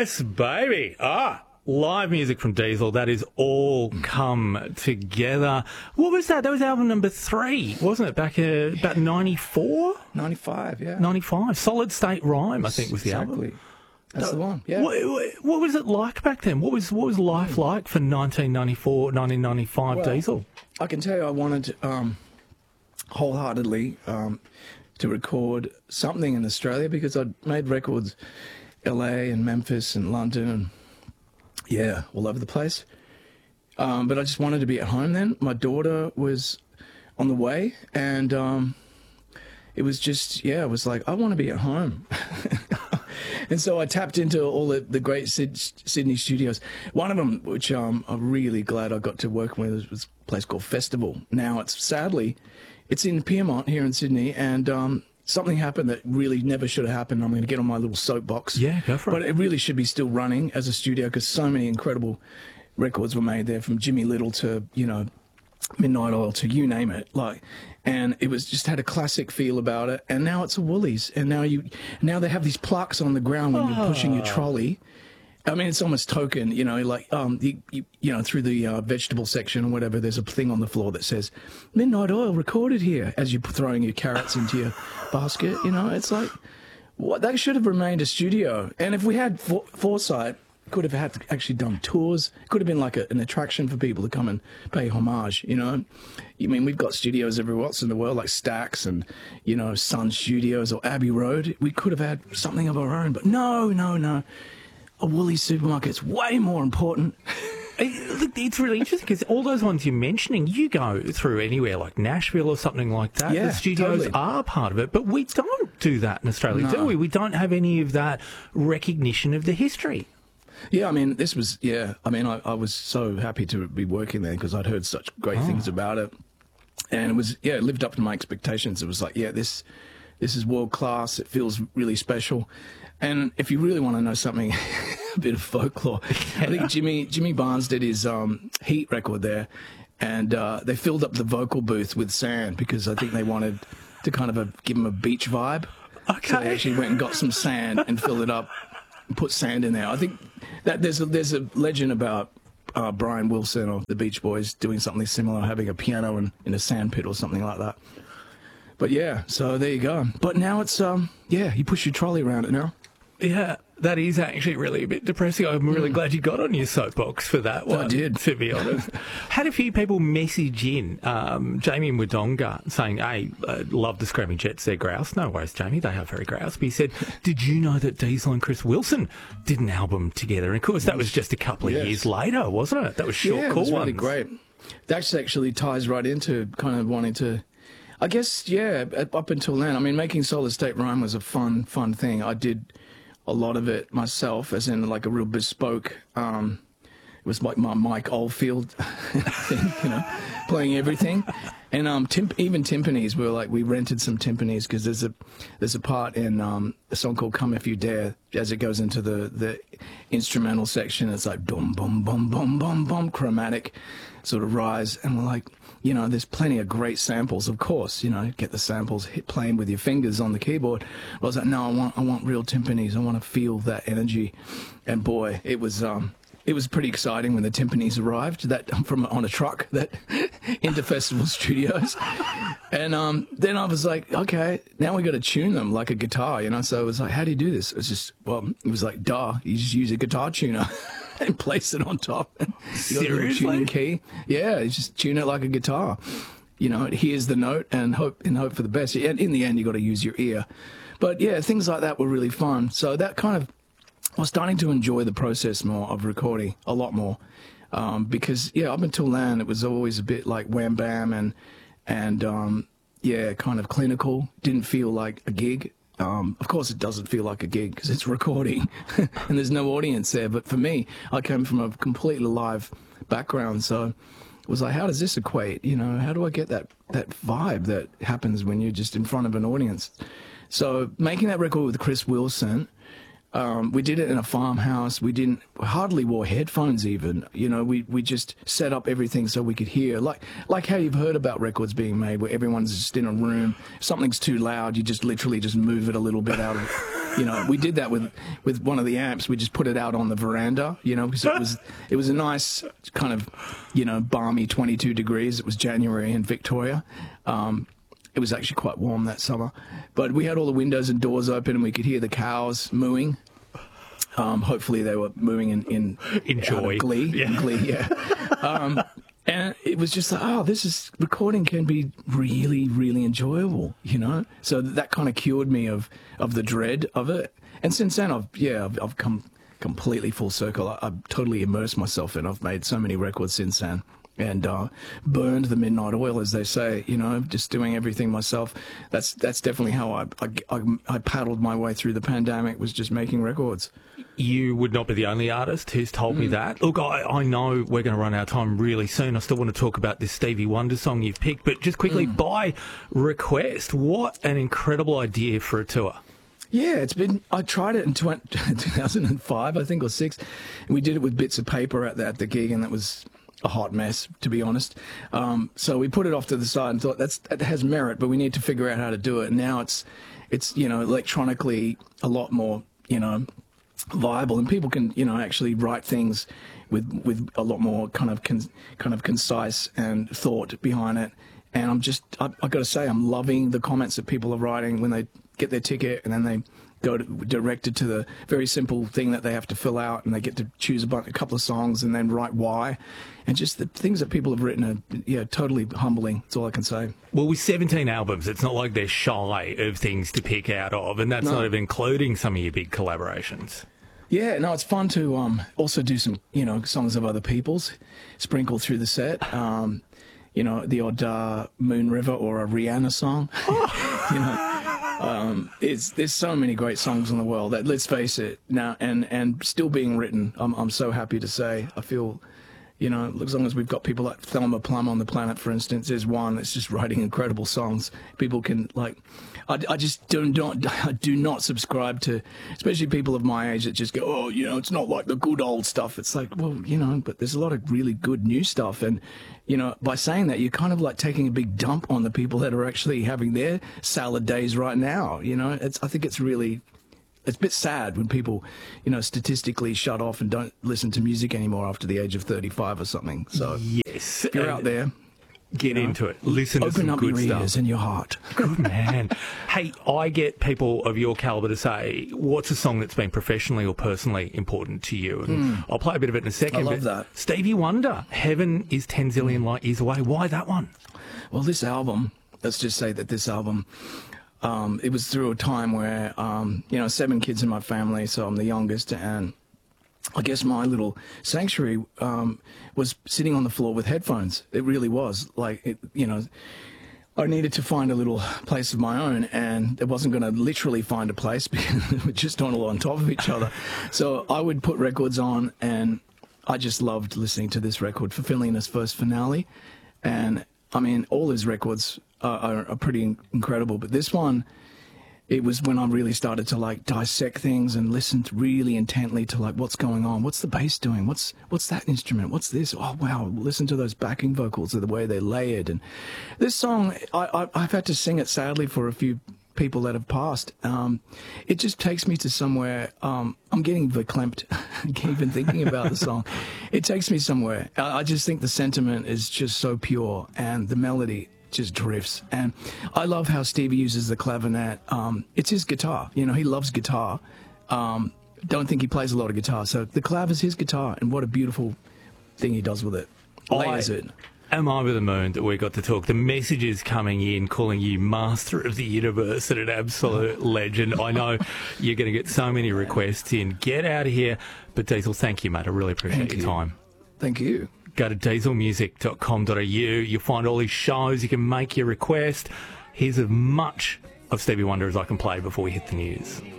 Yes, baby. Live music from Diesel. That is all come together. What was that? That was album number 3, wasn't it? Back about 94? 95, yeah. 95. Solid State Rhyme, I think, was the album. That's the one, yeah. What was it like back then? What was life like for 1994, 1995 Diesel? I can tell you I wanted wholeheartedly to record something in Australia because I'd made records LA and Memphis and London and all over the place. But I just wanted to be at home then. My daughter was on the way and it was just, it was like, I want to be at home. And so I tapped into all the great Sydney studios. One of them, which I'm really glad I got to work with, was a place called Festival. Now, it's in Pyrmont here in Sydney, and something happened that really never should have happened. I'm going to get on my little soapbox. Yeah, go for it. But it really should be still running as a studio because so many incredible records were made there, from Jimmy Little to, Midnight Oil to you name it. And it was just had a classic feel about it. And now it's a Woolies. And now they have these plaques on the ground when you're pushing your trolley. I mean, it's almost token, through the vegetable section or whatever, there's a thing on the floor that says, Midnight Oil recorded here, as you're throwing your carrots into your basket. It's like, they should have remained a studio. And if we had foresight, could have had actually done tours. Could have been like an attraction for people to come and pay homage, I mean, we've got studios everywhere else in the world, like Stax and, Sun Studios or Abbey Road. We could have had something of our own, but no. A Woolies supermarket's way more important. It's really interesting because all those ones you're mentioning, you go through anywhere like Nashville or something like that. Yeah, the studios totally. are part of it, but we don't do that in Australia, do we? We don't have any of that recognition of the history. Yeah, I mean, this was, I was so happy to be working there because I'd heard such great things about it. And it was, it lived up to my expectations. It was like, this is world class. It feels really special. And if you really want to know something, a bit of folklore, I think Jimmy Barnes did his Heat record there, and they filled up the vocal booth with sand because I think they wanted to kind of give him a beach vibe. Okay. So they actually went and got some sand and filled it up and put sand in there. I think that there's a legend about Brian Wilson of the Beach Boys doing something similar, having a piano in a sand pit or something like that. But so there you go. But now it's, you push your trolley around it now. Yeah, that is actually really a bit depressing. I'm really glad you got on your soapbox for that one. I did. To be honest. Had a few people message in, Jamie Wodonga, saying, hey, love the Screaming Jets, they're grouse. No worries, Jamie, they are very grouse. But he said, did you know that Diesel and Chris Wilson did an album together? And of course, that was just a couple of years later, wasn't it? That was short, it cool was really ones. great. That actually ties right into kind of wanting to, I guess, up until then. I mean, making Solid State Rhyme was a fun thing. I did a lot of it myself, as in like a real bespoke, it was like my Mike Oldfield thing, playing everything. And even timpanis, we rented some timpanis because there's a part in a song called Come If You Dare, as it goes into the instrumental section, it's like boom, boom, boom, boom, boom, boom, chromatic sort of rise. And we're like, there's plenty of great samples, of course, get the samples, playing with your fingers on the keyboard. But I was like, no, I want real timpanis. I want to feel that energy. And boy, it was pretty exciting when the timpanis arrived on a truck into Festival Studios. And then I was like, okay, now we got to tune them like a guitar, So it was like, how do you do this? It was like, you just use a guitar tuner and place it on top. You got a little tuning key. Yeah, you just tune it like a guitar. It hears the note and hope for the best. And in the end, you got to use your ear. But things like that were really fun. So that kind of, I was starting to enjoy the process more of recording a lot more, because up until then it was always a bit like wham bam and kind of clinical. Didn't feel like a gig. Of course, it doesn't feel like a gig because it's recording and there's no audience there. But for me, I came from a completely live background, so it was like, how does this equate? How do I get that vibe that happens when you're just in front of an audience? So making that record with Chris Wilson. We did it in a farmhouse. We hardly wore headphones even. We just set up everything so we could hear. Like how you've heard about records being made where everyone's just in a room. If something's too loud, you just literally just move it a little bit out You know, we did that with one of the amps. We just put it out on the veranda, you know, because it was a nice kind of, you know, balmy 22 degrees. It was January in Victoria. It was actually quite warm that summer, but we had all the windows and doors open, and we could hear the cows mooing. Hopefully they were mooing in joy, glee, yeah. In glee, yeah. And it was just like, oh, recording can be really, really enjoyable, you know. So that kind of cured me of the dread of it. And since then, I've come completely full circle. I've totally immersed myself in. I've made so many records since then, and burned the midnight oil, as they say. You know, just doing everything myself. That's definitely how I paddled my way through the pandemic. Was just making records. You would not be the only artist who's told me that. Look, I know we're going to run out of time really soon. I still want to talk about this Stevie Wonder song you've picked, but just quickly, by request, what an incredible idea for a tour. Yeah, I tried it in 2005, I think, or 6, and we did it with bits of paper at the gig, and that was a hot mess, to be honest. So we put it off to the side and thought that has merit, but we need to figure out how to do it. And now it's you know, electronically a lot more, you know, viable, and people can, you know, actually write things with a lot more kind of concise and thought behind it. And I've got to say, I'm loving the comments that people are writing when they get their ticket, and then they go directed to the very simple thing that they have to fill out, and they get to choose a couple of songs and then write why. And just the things that people have written are, totally humbling. That's all I can say. Well, with 17 albums, it's not like they're shy of things to pick out of, and that's not even including some of your big collaborations. Yeah, no, it's fun to also do some, you know, songs of other people's, sprinkle through the set. You know, the odd Moon River or a Rihanna song. You know, there's so many great songs in the world that, let's face it, now and still being written. I'm so happy to say. I feel, you know, as long as we've got people like Thelma Plum on the planet, for instance, there's one that's just writing incredible songs. People can, like, I just do not subscribe to, especially people of my age that just go, oh, you know, it's not like the good old stuff. It's like, well, you know, but there's a lot of really good new stuff. And, you know, by saying that, you're kind of like taking a big dump on the people that are actually having their salad days right now. You know, I think it's a bit sad when people, you know, statistically shut off and don't listen to music anymore after the age of 35 or something. So yes, if you're out there, get into it. Listen to some good stuff. Open up your ears and your heart. Good man. Hey, I get people of your caliber to say, what's a song that's been professionally or personally important to you? And I'll play a bit of it in a second. I love that. Stevie Wonder, Heaven is 10 zillion light years away. Why that one? Well, this album, let's just say that this album, it was through a time where, you know, 7 kids in my family, so I'm the youngest, and I guess my little sanctuary was sitting on the floor with headphones. It really was. Like, you know, I needed to find a little place of my own, and it wasn't going to literally find a place because we're just all on top of each other. So I would put records on, and I just loved listening to this record, Fulfilling His First Finale. And, I mean, all his records are pretty incredible, but this one, it was when I really started to, like, dissect things and listen really intently to, like, what's going on. What's the bass doing? What's that instrument? What's this? Oh, wow. Listen to those backing vocals, the way they're layered. And this song, I've had to sing it, sadly, for a few people that have passed. It just takes me to somewhere. I'm getting verklempt even thinking about the song. It takes me somewhere. I just think the sentiment is just so pure, and the melody just drifts. And I love how Stevie uses the clavinet. It's his guitar. You know, he loves guitar. Don't think he plays a lot of guitar. So the clav is his guitar, and what a beautiful thing he does with it. Layers it. Am I over the moon that we got to talk? The messages coming in calling you master of the universe and an absolute legend. I know you're going to get so many requests in. Get out of here. But Diesel, thank you, mate. I really appreciate your time. Thank you. Go to dieselmusic.com.au. You'll find all his shows. You can make your request. Here's as much of Stevie Wonder as I can play before we hit the news.